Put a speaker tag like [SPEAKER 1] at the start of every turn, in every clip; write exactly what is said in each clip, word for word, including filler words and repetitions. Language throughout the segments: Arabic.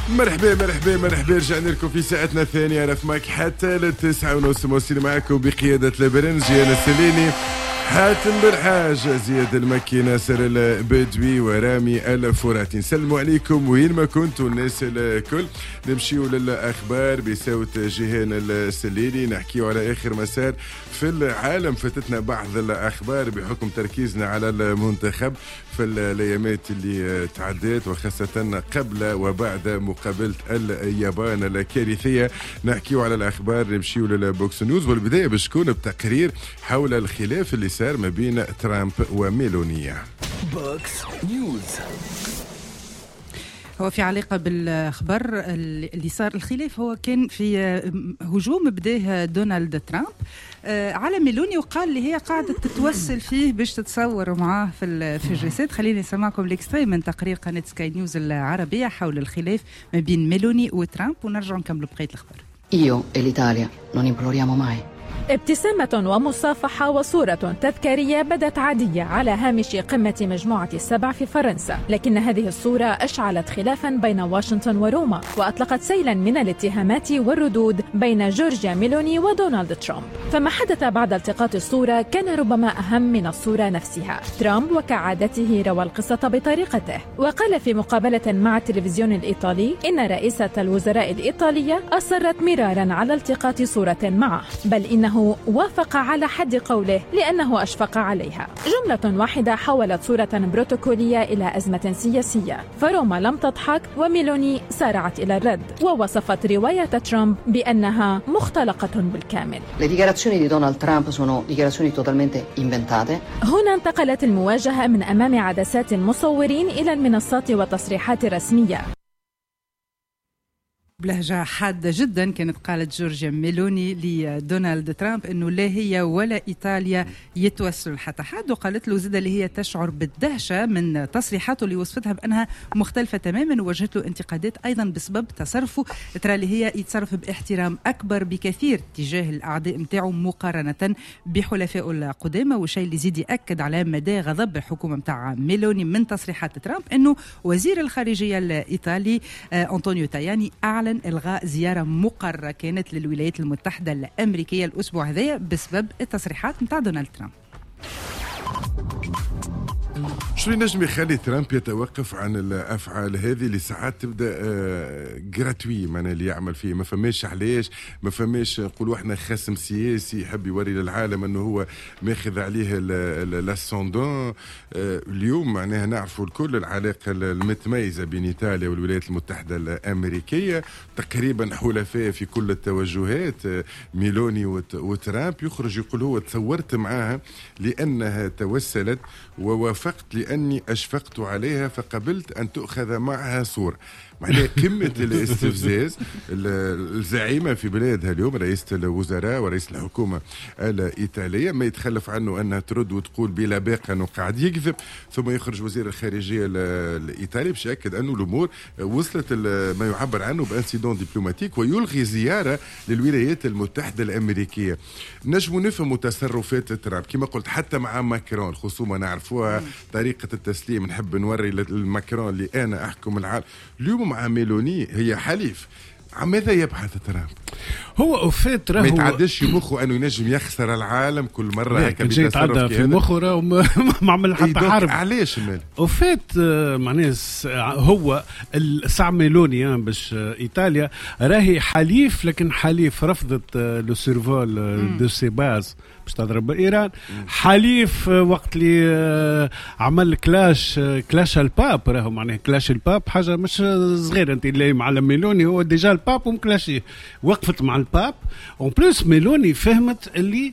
[SPEAKER 1] مرحبا مرحبا مرحبا رجعنا لكم في ساعتنا الثانية. أنا في ماك حتى للتسعة ونص موصل معكم بقيادة البرنس جيانا السليني، حاتم بالحاج، زياد المكي، ناصر البدوي ورامي الفراتي. نسلموا عليكم وين ما كنتوا الناس الكل. نمشيوا للأخبار بصوت جيهان السليني، نحكيوا على آخر مسار في العالم. فاتتنا بعض الأخبار بحكم تركيزنا على المنتخب في الأيامات اللي تعدت، وخاصة قبل وبعد مقابلة اليابان الكارثية. نحكيوا على الأخبار، نمشيوا للبوكس نيوز، والبداية بشكون بتقرير حول الخلاف اللي صار ما بين ترامب وميلونيا.
[SPEAKER 2] بوكس نيوز.
[SPEAKER 3] هو في علاقة بالخبر اللي صار الخلاف، هو كان في هجوم بداه دونالد ترامب على ميلوني، وقال لي هي قاعدة تتوسل فيه باش تتصور معاه في في الجسد. خليني نسمعكم الاكستري من تقرير قناة سكاي نيوز العربية حول الخلاف ما بين ميلوني وترامب، ونرجع نكمل بقية الخبر.
[SPEAKER 4] Io e l'Italia non imploriamo mai.
[SPEAKER 5] ابتسامة ومصافحة وصورة تذكارية بدت عادية على هامش قمة مجموعة السبع في فرنسا، لكن هذه الصورة أشعلت خلافا بين واشنطن وروما، وأطلقت سيلا من الاتهامات والردود بين جورجيا ميلوني ودونالد ترامب. فما حدث بعد التقاط الصورة كان ربما أهم من الصورة نفسها. ترامب وكعادته روى القصة بطريقته، وقال في مقابلة مع التلفزيون الإيطالي إن رئيسة الوزراء الإيطالية أصرت مرارا على التقاط صورة معه، بل إنه وافق على حد قوله لأنه أشفق عليها. جملة واحدة حولت صورة بروتوكولية إلى أزمة سياسية، فروما لم تضحك وميلوني سارعت إلى الرد، ووصفت رواية ترامب بأنها مختلقة بالكامل.
[SPEAKER 4] Le dichiarazioni di Donald Trump sono dichiarazioni totalmente inventate.
[SPEAKER 5] هنا انتقلت المواجهة من أمام عدسات المصورين إلى المنصات والتصريحات الرسمية.
[SPEAKER 3] بلهجة حادة جدا كانت قالت جورجيا ميلوني لدونالد ترامب انه لا هي ولا ايطاليا يتوسلوا حتى حد، وقالت له زيد اللي هي تشعر بالدهشة من تصريحاته اللي وصفتها بانها مختلفة تماما، ووجهت له انتقادات ايضا بسبب تصرفه. ترى اللي هي يتصرف باحترام اكبر بكثير تجاه الاعداء متاعه مقارنة بحلفائه القدامى، والشيء اللي زيد ياكد على مدى غضب الحكومة متاع ميلوني من تصريحات ترامب انه وزير الخارجية الايطالي أنطونيو تاياني أعلن إلغاء زيارة مقررة كانت للولايات المتحدة الأمريكية الأسبوع هذا بسبب التصريحات متاع دونالد ترامب.
[SPEAKER 1] شو نجم يخلي ترامب يتوقف عن الافعال هذه اللي ساعات تبدا جراتوي، معناها اللي يعمل فيه ما فماش علاش، ما فماش نقولوا احنا خصم سياسي يحب يوري للعالم انه هو ماخذ عليه لاسوندون. اليوم معناها نعرفوا الكل العلاقه المتميزه بين ايطاليا والولايات المتحده الامريكيه، تقريبا حلفاء في كل التوجهات. ميلوني وترامب يخرج يقول هو تصورت معاها لانها توسلت ووافقت لأني أشفقت عليها فقبلت أن تؤخذ معها صورة. معناها قمة الاستفزاز. الزعيمة في بلادها اليوم رئيسة الوزراء ورئيس الحكومة الإيطالية ما يتخلف عنه أنها ترد وتقول بلا باقة أنه قاعد يكذب، ثم يخرج وزير الخارجية الإيطالي باش يأكد أنه الأمور وصلت ما يعبر عنه بانسيدون دبلوماتيك، ويلغي زيارة للولايات المتحدة الأمريكية. نجم نفهم تصرفات ترامب كما قلت، حتى مع ماكرون خصومة نعرفوها طريقة التسليم، نحب نوري للماكرون اللي أنا أحكم العالم. اليوم مع ميلوني هي حليف. عن ماذا يبحث ترامب؟
[SPEAKER 6] هو أوفيت راهو
[SPEAKER 1] ما يتعدش مخه أنه ينجم يخسر العالم كل مرة هيك
[SPEAKER 6] بيتصرف في مخه راهو ما عمل حتى حرب.
[SPEAKER 1] علاش المال؟
[SPEAKER 6] أوفيت معناه هو الساعة ميلوني باش إيطاليا راهي حليف، لكن حليف رفضت لو سيرفول دو سي باز باش تضرب إيران. حليف وقت اللي عمل كلاش كلاش الباب، راهو معناه كلاش الباب حاجة مش صغيرة. أنت اللي مع ميلوني هو ديجا الباب ومكلاشيه، وقفت مع الباب. اون بلوس ميلوني فهمت اللي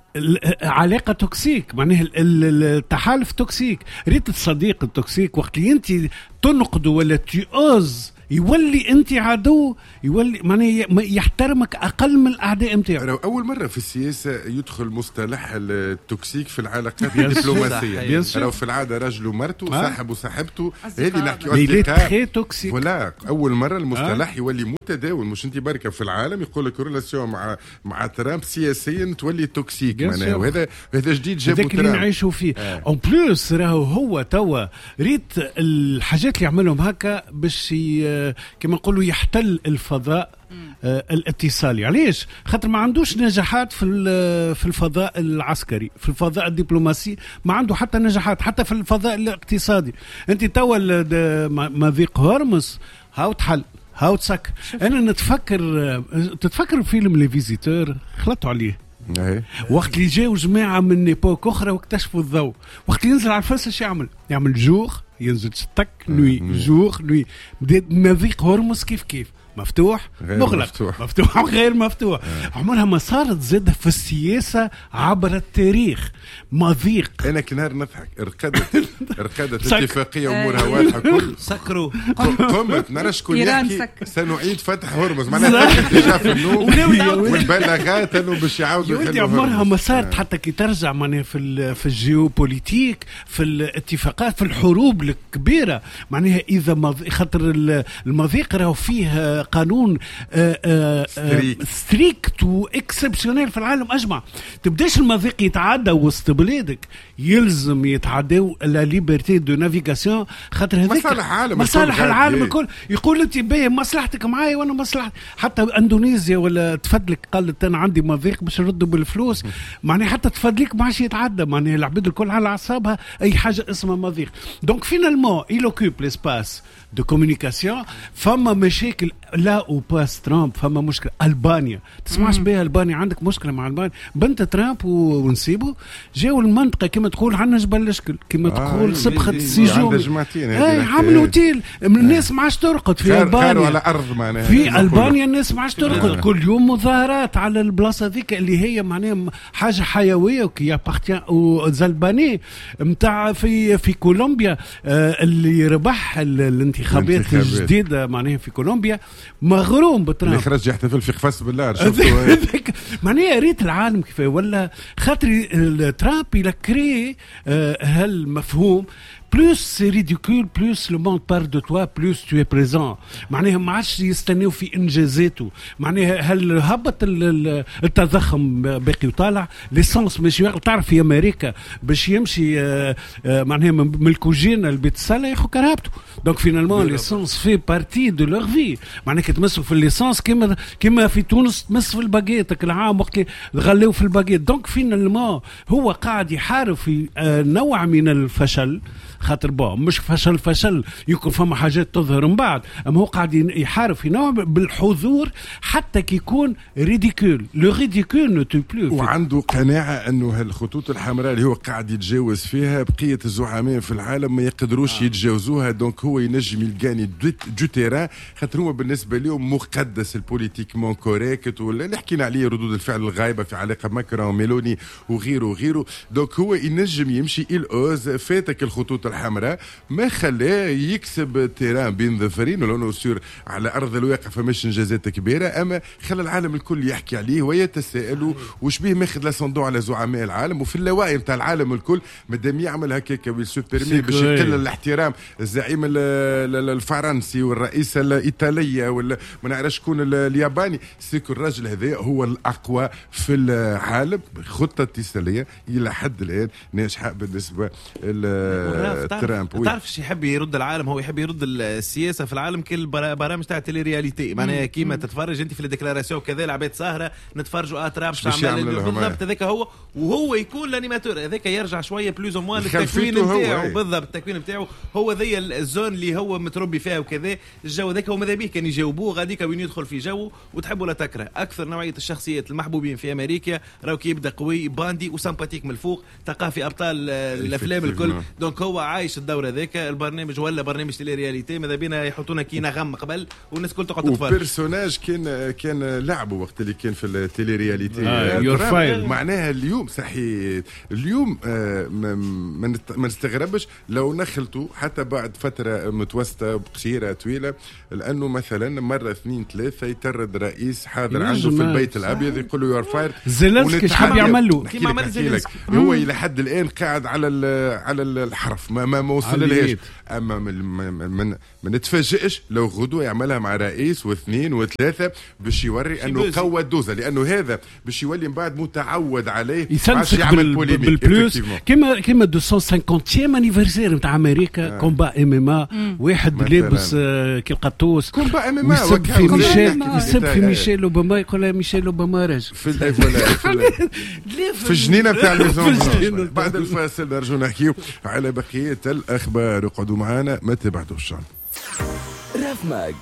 [SPEAKER 6] علاقة توكسيك، معناه التحالف توكسيك. ريت الصديق التوكسيك وقت اللي انت تنقد ولا تيوز يولي انت عدو، يولي معناه يحترمك اقل من الاعداء نتاعو.
[SPEAKER 1] اول مره في السياسه يدخل مصطلح التوكسيك في العلاقات الدبلوماسيه. لو في العاده رجل ومرته صاحب وصاحبته، هذه نحكي
[SPEAKER 6] اصدقاء توكسيك.
[SPEAKER 1] ولا اول مره المصطلح يولي متداول، مش انت بركه في العالم يقول لك ريلاسيون مع مع ترامب سياسيا تولي توكسيك، معناها وهذا هذا جديد جابوا
[SPEAKER 6] ترامب. اللي نعيشوا فيه اون بلوس راهو هو توا ريت الحاجات اللي يعملهم هكا باش كما نقولوا يحتل الفضاء آه الاتصالي. علاش؟ خاطر ما عندوش نجاحات في في الفضاء العسكري، في الفضاء الدبلوماسي ما عنده حتى نجاحات، حتى في الفضاء الاقتصادي. انت توا مضيق هرمز هاو تحل هاو تسك. انا نتفكر تتفكر فيلم لي فيزيتور خلطوا عليه وقت اللي جاوا جماعه من ايبوك اخرى واكتشفوا الضوء، وقت اللي ينزل على الفلس ايش يعمل؟ يعمل جوغ ينزل تك نوي جوغ نوي. مضيق هرمز كيف كيف مفتوح مغلق مفتوح, مفتوح غير مفتوح. عمرها ما صارت زاد في السياسة عبر التاريخ مضيق.
[SPEAKER 1] أنا كنهار نضحك رقدت رقدت اتفاقية أمورها واضحة كل
[SPEAKER 7] سكروا
[SPEAKER 1] قمت نرى شكون يحكي سنعيد فتح هرمز معناها ديجا في النوم والبلاغات أنه باش يعاودوا
[SPEAKER 6] يحلوا. عمرها ما صارت حتى كي ترجع معناها في في الجيوبوليتيك في الاتفاقات في الحروب الكبيرة معناها إذا خاطر المضيق راهو فيه قانون ستريكت واكسبسيونيل في العالم اجمع. تبداش المضيق يتعدى وسط بلادك، يلزم يتعداو لا ليبرتي دو نافيغاسيون خاطر هذيك
[SPEAKER 1] مصالح العالم
[SPEAKER 6] مصالح العالم الكل. يقول انت باهي مصلحتك معايا وانا مصلحتي. حتى اندونيسيا ولا تفدلك قالت انا عندي مضيق باش نردوا بالفلوس معناها حتى تفدلك ما عادش يتعدى معناها العباد الكل على اعصابها اي حاجه اسمها مضيق. دونك فينالمون il occupe l'espace de communication. فما مشاكل لا او باس ترامب، فما مشكله. البانيا تسمعش بها البانيا عندك مشكله مع البانيا. بنت ترامب ونسيبه جاوا المنطقه كما تقول عندنا جبل الشكل كما تقول آه صبخه السجون اي عملوا اوتيل. الناس ما عادش ترقد في البانيا
[SPEAKER 1] على ارض معناها
[SPEAKER 6] في البانيا الناس ما عادش ترقد. كل يوم مظاهرات على البلاصه ذيك اللي هي معناها حاجه حيويه وكي ابارتيان او زلباني نتاع في في كولومبيا آه اللي ربح الانتخابات الجديده معناها في كولومبيا مغروم بترامب
[SPEAKER 1] اللي خرج يحتفل في قفص بالله.
[SPEAKER 6] معناها ريت العالم كيف ولا خاطر ترامب يلكري هالمفهوم plus c'est ridicule plus le monde parle de toi plus tu es présent. معناها ما عادش يستنيو في انجازاته. معناها هل هبط التضخم باقي وطالع ليسانس مش تعرف في امريكا باش يمشي معناها من الكوجينه البيت السله ياخذ كرهبته. دونك فينالمون ليسانس في بارتي دو لور في. معناها كتمسوا في الليسانس كما كما في تونس تمس في الباجيت العام وقت غليو في الباجيت. دونك فينالمون هو قاعد يحارب في نوع من الفشل خاطر بو مش فشل فشل يكون فما حاجات تظهر من بعد. اما هو قاعد يحارب في نوع بالحضور حتى كي يكون ريديكول. لو ريديكول نو تو بلو.
[SPEAKER 1] وعنده قناعه انه هالخطوط الحمراء اللي هو قاعد يتجاوز فيها بقيه الزعماء في العالم ما يقدروش آه. يتجاوزوها. دونك هو ينجم يلقاني دو تيران خاطر هو بالنسبه لهم مقدس البوليتيكمون كوريكت ولا اللي حكينا عليه ردود الفعل الغايبه في علاقه ماكرون وميلوني وغيره وغيره. دونك هو ينجم يمشي الأوز فاتك الخطوط الحمراء ما خلاه يكسب تيران بين ظفرين ولانه سور على ارض الواقع فماش انجازات كبيره. اما خلى العالم الكل يحكي عليه ويتساءلوا وش بيه ماخذ لا صندوق على زعماء العالم وفي اللاوعي نتاع العالم الكل مادام يعمل هكاك ويسو بيرمي باش يقل الاحترام الزعيم الفرنسي والرئيسه الايطاليه ولا ما نعرفش شكون الياباني. سيكو الراجل هذا هو الاقوى في العالم. خطه اتصاليه الى حد الان ناجحه بالنسبه ترامب.
[SPEAKER 7] تعرف ايش يحب يرد العالم؟ هو يحب يرد السياسه في العالم كل برامج تاع التلي رياليتي. معناها كيما تتفرج انت في الديكلاراسيون كذا العباد سهره نتفرجوا اه ترامب عمل بالضبط هذاك هو وهو يكون الانيماتور هذاك يرجع شويه بلوز او موان للتكوين نتاعو. بالضبط التكوين نتاعو هو ذي الزون اللي هو متربي فيها وكذا. الجو ذاك هو ماذا بيه كان يجاوبوه غاديك وين يدخل في جو وتحبوا لا تكره. اكثر نوعيه الشخصيات المحبوبين في امريكا راهو كيبدا قوي باندي وسامباتيك من الفوق ثقافي ابطال الافلام الكل. دونك هو عايش الدور هذاك. البرنامج ولا برنامج تيلي رياليتي ماذا بينا يحطونا كي نغم قبل والناس كل تقعد تتفرج.
[SPEAKER 1] وبيرسوناج كان كان لعبه وقت اللي كان في التيلي رياليتي
[SPEAKER 6] آه
[SPEAKER 1] معناها اليوم صحيح اليوم آه ما نستغربش لو نخلته حتى بعد فتره متوسطه قصيره طويله لانه مثلا مره اثنين ثلاثه يترد رئيس حاضر عنده في البيت الابيض يقول له يور فاير.
[SPEAKER 6] زيلنسكي شحال يعمل له
[SPEAKER 7] كيما عمل زيلنسكي
[SPEAKER 1] هو الى حد الان قاعد على على الحرف ما ما, ما وصلناش. اما ما نتفاجئش لو غدوه يعملها مع رئيس واثنين وثلاثه باش يوري انه قوى الدوزه، لانه هذا باش يولي من بعد متعود عليه باش يعمل بوليميك
[SPEAKER 6] بالبلوس كيما كيما مئتين وخمسين انيفرسير نتاع امريكا. آه. كومبا ام ام ا واحد لابس كي القطوس
[SPEAKER 1] كومبا ام ام ا
[SPEAKER 6] ويسب في ميشيل يسب في ميشيل اوباما، يقول ميشيل اوباما راجل
[SPEAKER 1] في في الجنينه نتاع الميزون. بعد الفاصل نرجو نحكيو على بقيه الاخبار. اقعدوا معنا ما تبعدوش.
[SPEAKER 2] راف ماج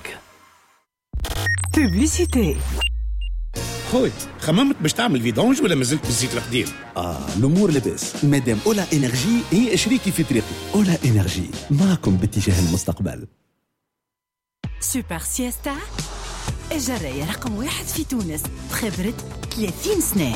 [SPEAKER 8] بوبليسيتي.
[SPEAKER 9] خوي خممت باش تعمل فيدونج ولا مازلت بالزيت القديم؟
[SPEAKER 10] اه الامور لاباس مادام اولا انرجي هي شريكي في طريقي. اولا انرجي معكم باتجاه المستقبل.
[SPEAKER 8] سوبر سيستا الجراية رقم واحد في تونس بخبرة ثلاثين سنة.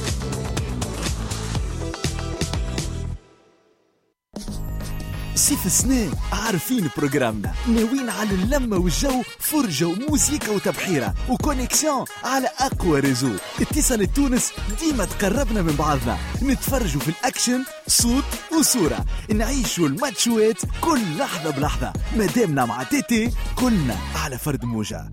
[SPEAKER 10] صيف السنة عارفين بروجرامنا، ناويين على اللمة والجو، فرجة وموسيقى وتبحيرة وكونيكسيون على أقوى ريزو. اتصال تونس ديما تقربنا من بعضنا، نتفرجوا في الأكشن صوت وصورة، نعيشوا الماتشوات كل لحظة بلحظة. مادامنا مع تيتي كلنا على فرد موجة.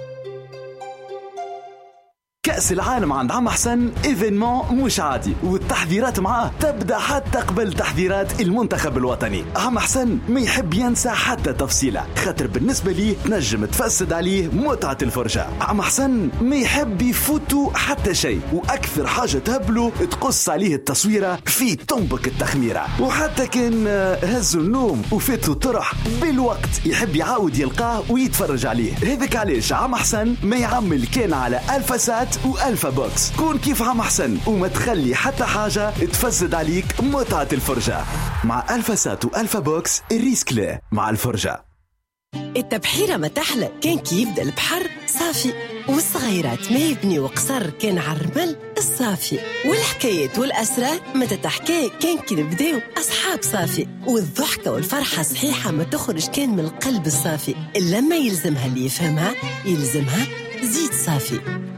[SPEAKER 10] كأس العالم عند عم حسن ايفينمون مش عادي، والتحذيرات معاه تبدأ حتى قبل تحذيرات المنتخب الوطني. عم حسن ما يحب ينسى حتى تفصيلة، خاطر بالنسبة ليه تنجم تفسد عليه متعة الفرجة. عم حسن ما يحب يفوتوا حتى شيء، وأكثر حاجة تهبله تقص عليه التصويرة في تنبك التخميرة. وحتى كان هزوا النوم وفاتوا طرح بالوقت يحب يعاود يلقاه ويتفرج عليه. هذاك علاش عم حسن ما يعمل كان على الفاسات والفا بوكس. كون كيف عم حسن وما تخلي حتى حاجة تفسد عليك متعة الفرجة. مع الفاسات والفا بوكس الريسك لا مع الفرجة.
[SPEAKER 8] التبحيرة ما تحلى كان كي يبدأ البحر صافي، والصغيرات ما يبني وقصر كان عرمل الصافي، والحكايات والأسرار ما تتحكي كان كي نبداو أصحاب صافي، والضحكة والفرحة صحيحة ما تخرج كان من القلب الصافي. إلا ما يلزمها اللي يفهمها يلزمها زيت صافي.